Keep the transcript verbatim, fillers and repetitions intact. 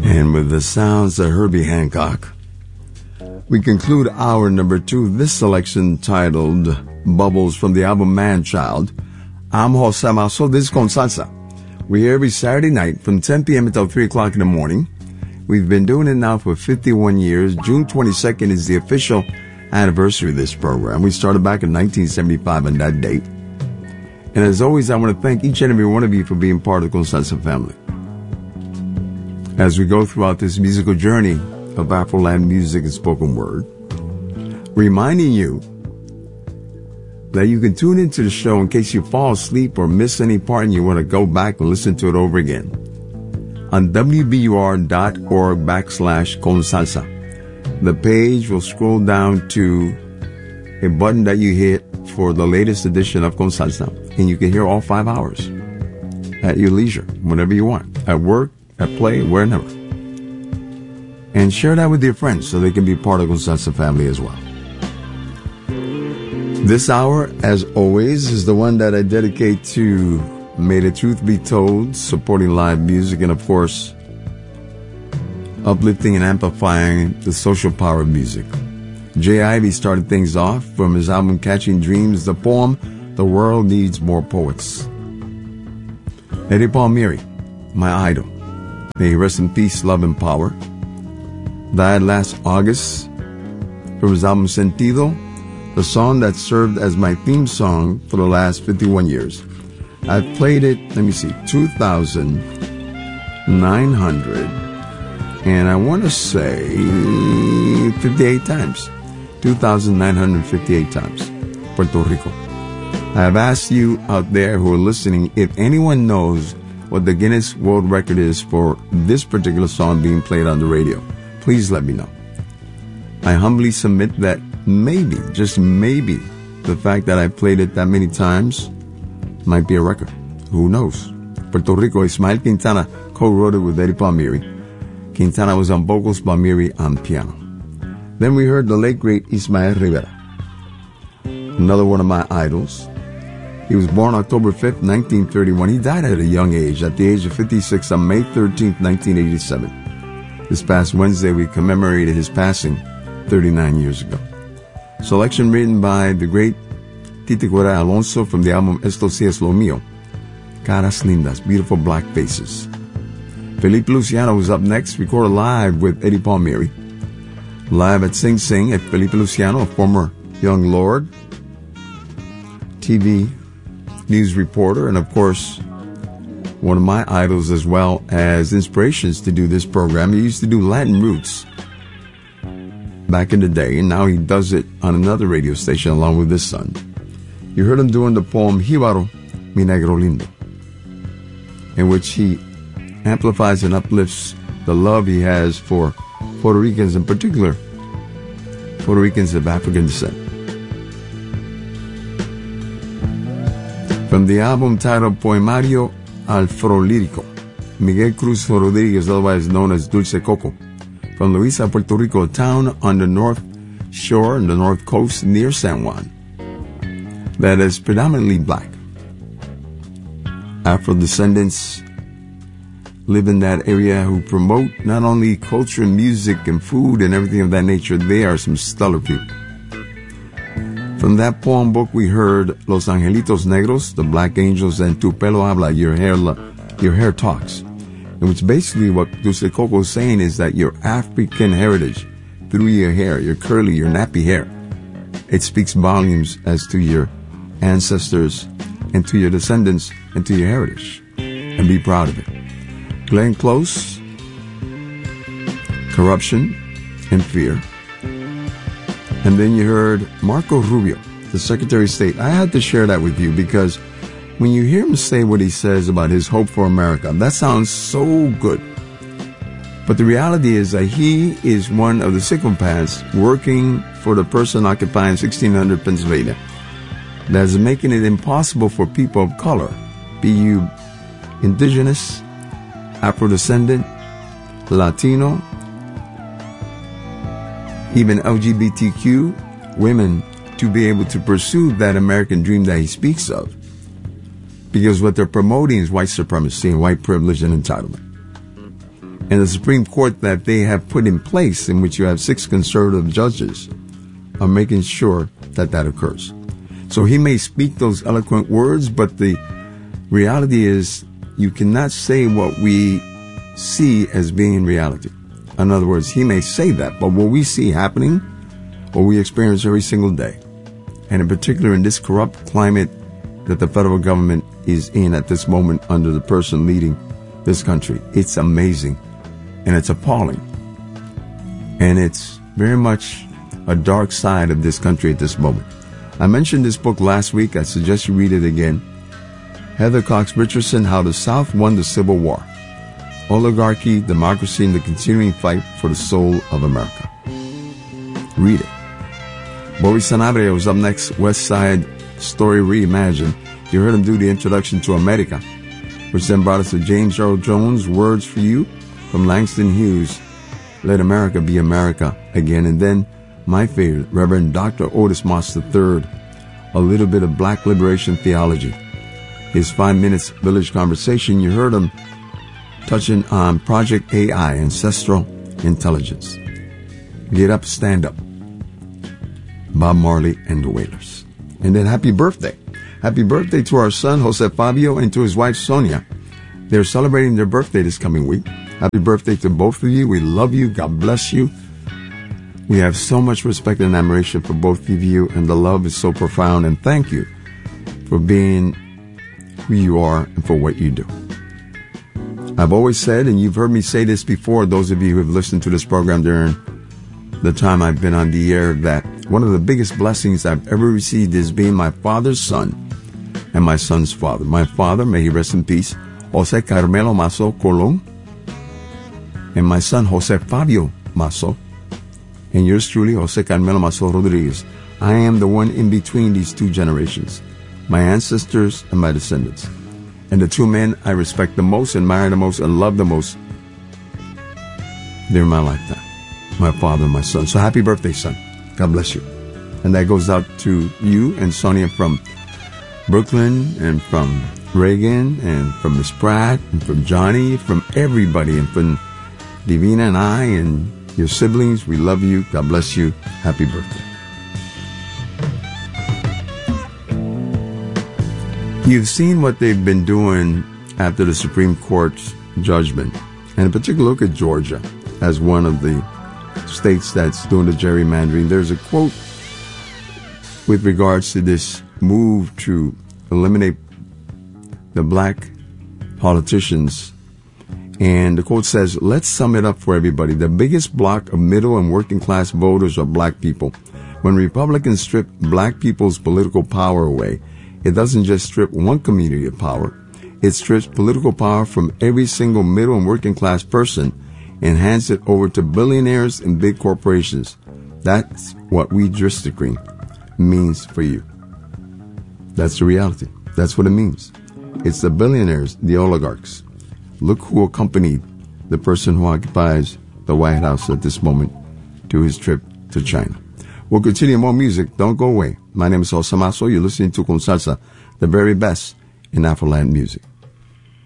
And with the sounds of Herbie Hancock, we conclude hour number two. This selection titled Bubbles from the album Man Child. I'm Jose Mazo. This is Con Salsa. We're here every Saturday night from ten p.m. until three o'clock in the morning. We've been doing it now for fifty-one years. June twenty-second is the official anniversary of this program. We started back in nineteen seventy-five on that date. And as always, I want to thank each and every one of you for being part of the Con Salsa family. As we go throughout this musical journey of Afroland music and spoken word, reminding you that you can tune into the show in case you fall asleep or miss any part and you want to go back and listen to it over again on W B U R dot org backslash Con Salsa. The page will scroll down to a button that you hit for the latest edition of Con Salsa, and you can hear all five hours at your leisure, whenever you want, at work, at play, wherever. And share that with your friends so they can be part of the Con Salsa family as well. This hour, as always, is the one that I dedicate to May the Truth Be Told, supporting live music, and of course, uplifting and amplifying the social power of music. Jay Ivy started things off from his album Catching Dreams, the poem, The World Needs More Poets. Eddie Palmieri, my idol. May he rest in peace, love, and power. Died last August from his album Sentido, the song that served as my theme song for the last fifty-one years. I've played it, let me see, two thousand nine hundred, and I want to say fifty-eight times. two thousand nine hundred fifty-eight times. Puerto Rico. I have asked you out there who are listening if anyone knows what the Guinness World Record is for this particular song being played on the radio. Please let me know. I humbly submit that maybe, just maybe, the fact that I played it that many times might be a record. Who knows? Puerto Rico, Ismael Quintana co-wrote it with Eddie Palmieri. Quintana was on vocals, Palmieri on piano. Then we heard the late, great Ismael Rivera, another one of my idols. He was born October fifth, nineteen thirty-one. He died at a young age, at the age of fifty-six, on May thirteenth, nineteen eighty-seven. This past Wednesday, we commemorated his passing thirty-nine years ago. Selection written by the great Titi Correa Alonso from the album Esto Si Es Lo Mío. Caras Lindas, Beautiful Black Faces. Felipe Luciano was up next, recorded live with Eddie Palmieri. Live at Sing Sing at Felipe Luciano, a former young lord, T V news reporter, and of course, one of my idols as well as inspirations to do this program. He used to do Latin Roots back in the day, and now he does it on another radio station along with his son. You heard him doing the poem Jíbaro, Mi Negro Lindo, in which he amplifies and uplifts the love he has for Puerto Ricans, in particular, Puerto Ricans of African descent. From the album titled Poemario Afrolírico, Miguel Cruz Rodriguez, otherwise known as Dulce Coco, from Luisa, Puerto Rico, a town on the north shore, on the north coast near San Juan, that is predominantly black. Afro-descendants live in that area who promote not only culture and music and food and everything of that nature. They are some stellar people. From that poem book, we heard Los Angelitos Negros, the Black Angels, and Tu Pelo Habla, Your Hair, Your Hair Talks. In which basically what Dulce Coco is saying is that your African heritage, through your hair, your curly, your nappy hair, it speaks volumes as to your ancestors and to your descendants and to your heritage. And be proud of it. Glenn Close, Corruption and Fear. And then you heard Marco Rubio, the Secretary of State. I had to share that with you because when you hear him say what he says about his hope for America, that sounds so good. But the reality is that he is one of the sycophants working for the person occupying sixteen hundred Pennsylvania that is making it impossible for people of color, be you indigenous, Afro-descendant, Latino, even L G B T Q women, to be able to pursue that American dream that he speaks of. Because what they're promoting is white supremacy and white privilege and entitlement. And the Supreme Court that they have put in place, in which you have six conservative judges, are making sure that that occurs. So he may speak those eloquent words, but the reality is you cannot say what we see as being reality. In other words, he may say that, but what we see happening, what we experience every single day, and in particular in this corrupt climate that the federal government is in at this moment under the person leading this country, it's amazing and it's appalling. And it's very much a dark side of this country at this moment. I mentioned this book last week. I suggest you read it again. Heather Cox Richardson, How the South Won the Civil War. Oligarchy, Democracy, and the Continuing Fight for the Soul of America. Read it. Boris Sanabria was up next, West Side Story Reimagined. You heard him do the introduction to America, which then brought us to James Earl Jones, Words for You, from Langston Hughes, Let America Be America Again. And then my favorite, Reverend Doctor Otis Moss the third, A Little Bit of Black Liberation Theology. His five minutes village conversation, you heard him touching on Project A I, Ancestral Intelligence. Get Up, Stand Up, Bob Marley and the Wailers. And then happy birthday. Happy birthday to our son, Jose Fabio, and to his wife, Sonia. They're celebrating their birthday this coming week. Happy birthday to both of you. We love you. God bless you. We have so much respect and admiration for both of you, and the love is so profound. And thank you for being who you are and for what you do. I've always said, and you've heard me say this before, those of you who have listened to this program during the time I've been on the air, that one of the biggest blessings I've ever received is being my father's son and my son's father. My father, may he rest in peace, Jose Carmelo Mazo Colon, and my son, Jose Fabio Mazo, and yours truly, Jose Carmelo Mazo Rodriguez. I am the one in between these two generations, my ancestors and my descendants. And the two men I respect the most, admire the most, and love the most during my lifetime, my father and my son. So happy birthday, son. God bless you. And that goes out to you and Sonia from Brooklyn, and from Reagan, and from Miss Pratt, and from Johnny, from everybody, and from Divina and I, and your siblings. We love you. God bless you. Happy birthday. You've seen what they've been doing after the Supreme Court's judgment, and in particular, look at Georgia as one of the states that's doing the gerrymandering. There's a quote with regards to this move to eliminate the black politicians, and the quote says, let's sum it up for everybody. The biggest block of middle and working class voters are black people. When Republicans strip black people's political power away, it doesn't just strip one community of power. It strips political power from every single middle and working class person and hands it over to billionaires and big corporations. That's what redistricting means for you. That's the reality. That's what it means. It's the billionaires, the oligarchs. Look who accompanied the person who occupies the White House at this moment to his trip to China. We'll continue more music. Don't go away. My name is Jose Mazo. You're listening to Con Salsa, the very best in Afroland music.